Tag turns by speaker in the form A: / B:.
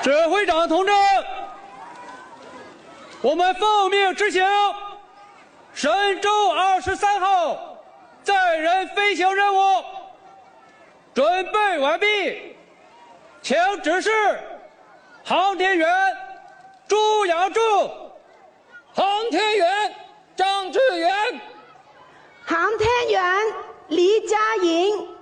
A: 指挥长同志，我们奉命执行神舟23号载人飞行任务，准备完毕，请指示航天员朱养柱、航天员张志远、
B: 航天员黎佳莹。